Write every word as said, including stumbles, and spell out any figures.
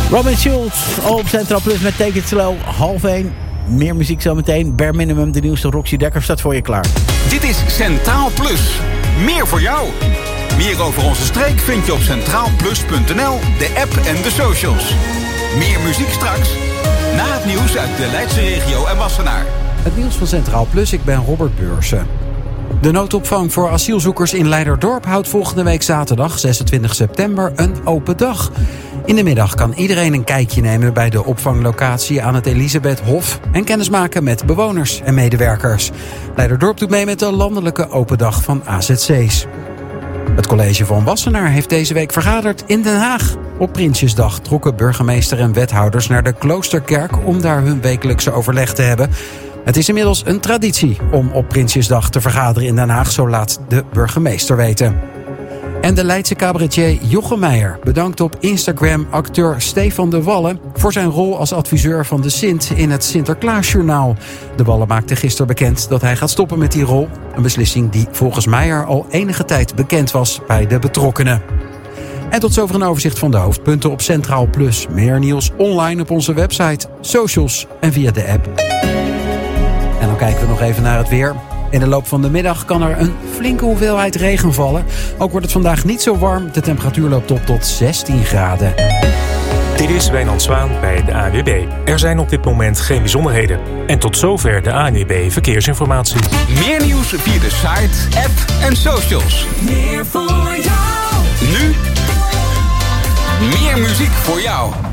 Robin Schulz op Centraal Plus met Take It Slow. Half één. Meer muziek zometeen. Bare Minimum, de nieuwste Roxy Dekker staat voor je klaar. Dit is Centraal Plus. Meer voor jou. Meer over onze streek vind je op centraal plus punt n l, de app en de socials. Meer muziek straks. Na het nieuws uit de Leidse regio en Wassenaar. Het nieuws van Centraal Plus, ik ben Robert Beursen. De noodopvang voor asielzoekers in Leiderdorp houdt volgende week zaterdag, zesentwintig september, een open dag. In de middag kan iedereen een kijkje nemen bij de opvanglocatie aan het Elisabeth-Hof en kennismaken met bewoners en medewerkers. Leiderdorp doet mee met de landelijke open dag van A Z C's. Het college van Wassenaar heeft deze week vergaderd in Den Haag. Op Prinsjesdag trokken burgemeester en wethouders naar de Kloosterkerk om daar hun wekelijkse overleg te hebben. Het is inmiddels een traditie om op Prinsjesdag te vergaderen in Den Haag, zo laat de burgemeester weten. En de Leidse cabaretier Jochem Meijer bedankt op Instagram acteur Stefan de Wallen voor zijn rol als adviseur van de Sint in het Sinterklaasjournaal. De Wallen maakte gisteren bekend dat hij gaat stoppen met die rol. Een beslissing die volgens Meijer al enige tijd bekend was bij de betrokkenen. En tot zover een overzicht van de hoofdpunten op Centraal Plus. Meer nieuws online op onze website, socials en via de app. En dan kijken we nog even naar het weer. In de loop van de middag kan er een flinke hoeveelheid regen vallen. Ook wordt het vandaag niet zo warm. De temperatuur loopt op tot zestien graden. Dit is Wijnand Zwaan bij de A N W B. Er zijn op dit moment geen bijzonderheden. En tot zover de A N W B Verkeersinformatie. Meer nieuws via de site, app en socials. Meer voor jou. Nu meer muziek voor jou.